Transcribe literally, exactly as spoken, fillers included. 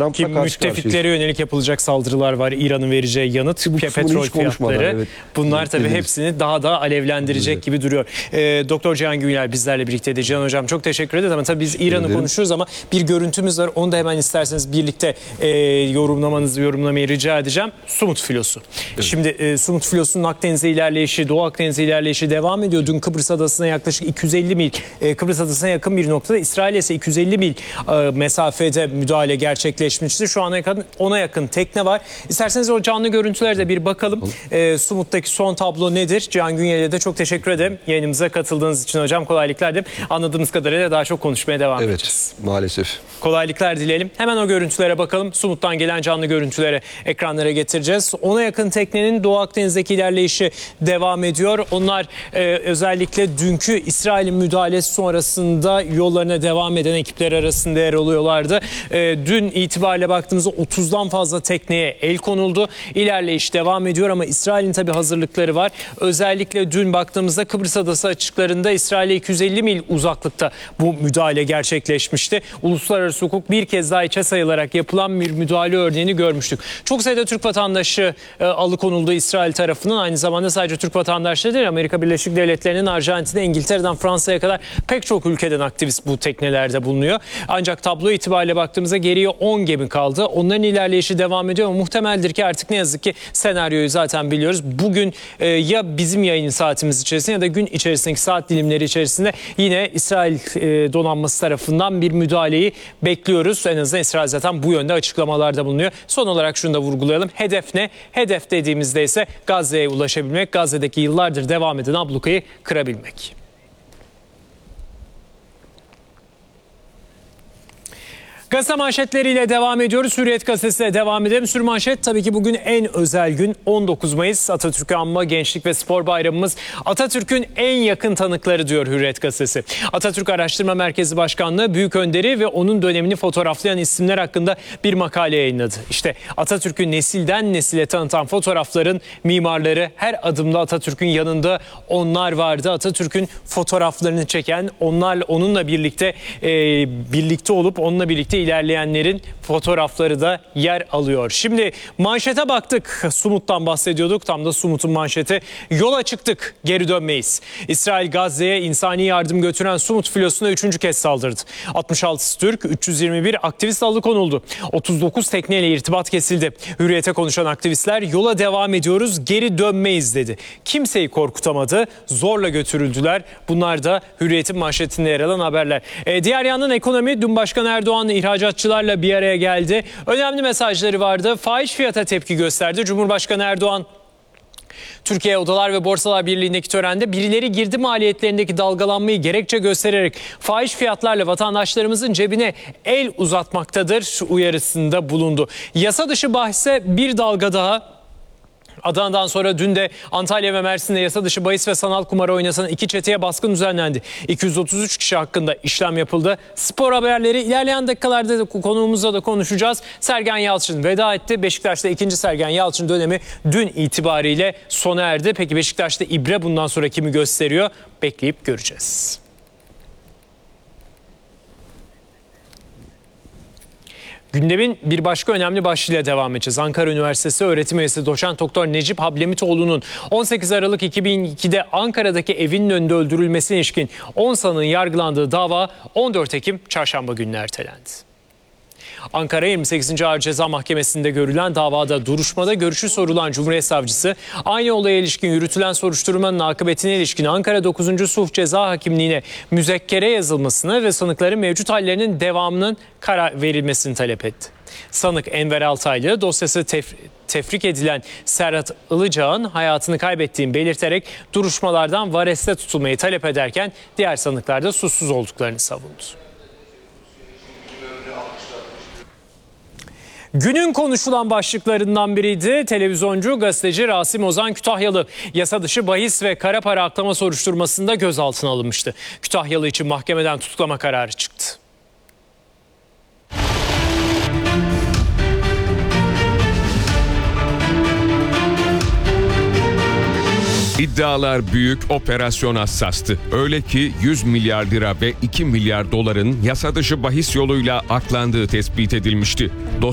Trump'la Ki karşı müttefiklere karşıyayız. yönelik yapılacak saldırılar var. İran'ın vereceği yanıt, Bu petrol hiç konuşmadan, fiyatları. evet. Bunlar tabii Dediniz. hepsini daha da alevlendirecek Evet. gibi duruyor. Ee, Doktor Cihan Güngel bizlerle birlikteydi. Cihan Hocam çok teşekkür ederiz ama tabii biz İran'ı ederim. konuşuyoruz ama bir görüntümüz var. Onu da hemen isterseniz birlikte e, yorumlamanızı, yorumlamayı rica edeceğim. Sumut filosu. Evet. Şimdi e, Sumut filosunun Akdeniz'e ilerleyişi, Doğu Akdeniz'e ilerleyişi devam ediyor. Dün Kıbrıs Adası'na yaklaşık iki yüz elli mil, e, Kıbrıs Adası'na yakın bir noktada, İsrail'e ise iki yüz elli mil e, mesafede müdahale gerçekleşmişti. Şu ana yakın ona yakın tekne var. İsterseniz o canlı görüntülere de bir bakalım. E, Sumut'taki son tablo nedir? Cihan Güngel'e de çok teşekkür ederim. Yayınımıza katıldığınız için hocam, kolaylıklar dilerim. Anladığımız kadarıyla daha çok konuşmaya devam Evet, edeceğiz. maalesef. Kolaylıklar dileyelim. Hemen o görüntülere bakalım. Sumut'tan gelen canlı görüntülere ekranlara getireceğiz. Ona yakın teknenin Doğu Akdeniz'deki ilerleyişi devam ediyor. Onlar e, özellikle dünkü İsrail'in müdahalesi sonrasında yollarına devam eden ekipler arasında yer alıyorlardı. E, dün itibariyle baktığımızda otuzdan fazla tekneye el konuldu. İlerleyiş devam ediyor ama İsrail'in tabii hazırlıkları var. Özellikle dün baktığımızda Kıbrıs Adası açıklarında İsrail'e iki yüz elli mil uzaklıkta bu müdahale gerçekleşmişti. Uluslararası hukuk bir kez daha içe sayılarak yapılan bir müdahale örneğini görmüştük. Çok sayıda Türk vatandaşı e, alıkonuldu İsrail tarafından. Aynı zamanda sadece Türk vatandaşları değil, Amerika Birleşik Devletleri'nin Arjantin'e, İngiltere'den Fransa'ya kadar pek çok ülkeden aktivist bu teknelerde bulunuyor. Ancak tablo itibariyle baktığımızda geriye on gemi kaldı. Onların ilerleyişi devam ediyor ama muhtemeldir ki artık ne yazık ki senaryoyu zaten biliyoruz. Bugün e, ya bizim yayın saatimiz içerisinde ya da gün içerisindeki saat dilimleri içerisinde yine İsrail e, donanması tarafından bir müdahaleyi bekliyoruz. En azından İsrail zaten bu yönde açıklamalarda bulunuyor. Son olarak şunu da vurgulayalım. Hedef ne? Hedef dediğimizde ise Gazze'ye ulaşabilmek, Gazze'deki yıllardır devam eden ablukayı kırabilmek. Gazete manşetleriyle devam ediyoruz. Hürriyet gazetesiyle devam edelim. Sürmanşet tabii ki bugün en özel gün on dokuz Mayıs Atatürk'ü anma Gençlik ve Spor Bayramımız. Atatürk'ün en yakın tanıkları diyor Hürriyet gazetesi. Atatürk Araştırma Merkezi Başkanlığı büyük önderi ve onun dönemini fotoğraflayan isimler hakkında bir makale yayınladı. İşte Atatürk'ü nesilden nesile tanıtan fotoğrafların mimarları, her adımda Atatürk'ün yanında onlar vardı. Atatürk'ün fotoğraflarını çeken, onlarla onunla birlikte e, birlikte olup onunla birlikte ilerleyenlerin fotoğrafları da yer alıyor. Şimdi manşete baktık. Sumut'tan bahsediyorduk. Tam da Sumut'un manşeti. Yola çıktık, geri dönmeyiz. İsrail Gazze'ye insani yardım götüren Sumut filosuna üçüncü kez saldırdı. altmış altısı Türk, üç yüz yirmi bir aktivist alıkonuldu. otuz dokuz tekneyle irtibat kesildi. Hürriyete konuşan aktivistler yola devam ediyoruz, geri dönmeyiz dedi. Kimseyi korkutamadı, zorla götürüldüler. Bunlar da Hürriyet'in manşetinde yer alan haberler. E, diğer yandan ekonomi, dün Başkan Erdoğan ihracatçılarla bir araya geldi. Önemli mesajları vardı. Fahiş fiyata tepki gösterdi. Cumhurbaşkanı Erdoğan Türkiye Odalar ve Borsalar Birliği'ndeki törende birileri girdi maliyetlerindeki dalgalanmayı gerekçe göstererek fahiş fiyatlarla vatandaşlarımızın cebine el uzatmaktadır uyarısında bulundu. Yasa dışı bahse bir dalga daha. Adana'dan sonra dün de Antalya ve Mersin'de yasa dışı bahis ve sanal kumarı oynatan iki çeteye baskın düzenlendi. iki yüz otuz üç kişi hakkında işlem yapıldı. Spor haberleri ilerleyen dakikalarda da konuğumuzla da konuşacağız. Sergen Yalçın veda etti. Beşiktaş'ta ikinci Sergen Yalçın dönemi dün itibariyle sona erdi. Peki Beşiktaş'ta ibre bundan sonra kimi gösteriyor? Bekleyip göreceğiz. Gündemin bir başka önemli başlığıyla devam edeceğiz. Ankara Üniversitesi öğretim üyesi doçent doktor Necip Hablemitoğlu'nun on sekiz Aralık iki bin ikide Ankara'daki evinin önünde öldürülmesine ilişkin on sanığın yargılandığı dava on dört Ekim Çarşamba gününe ertelendi. Ankara yirmi sekizinci Ağır Ceza Mahkemesi'nde görülen davada duruşmada görüşü sorulan Cumhuriyet Savcısı aynı olaya ilişkin yürütülen soruşturmanın akıbetine ilişkin Ankara dokuzuncu Sulh Ceza Hakimliği'ne müzekkere yazılmasını ve sanıkların mevcut hallerinin devamının karar verilmesini talep etti. Sanık Enver Altaylı dosyası tef- tefrik edilen Serhat Ilıcağ'ın hayatını kaybettiğini belirterek duruşmalardan vareste tutulmayı talep ederken diğer sanıklar da suçsuz olduklarını savundu. Günün konuşulan başlıklarından biriydi. Televizyoncu, gazeteci Rasim Ozan Kütahyalı yasa dışı bahis ve kara para aklama soruşturmasında gözaltına alınmıştı. Kütahyalı için mahkemeden tutuklama kararı çıktı. İddialar büyük, operasyon hassastı. Öyle ki yüz milyar lira ve iki milyar doların yasa dışı bahis yoluyla aklandığı tespit edilmişti.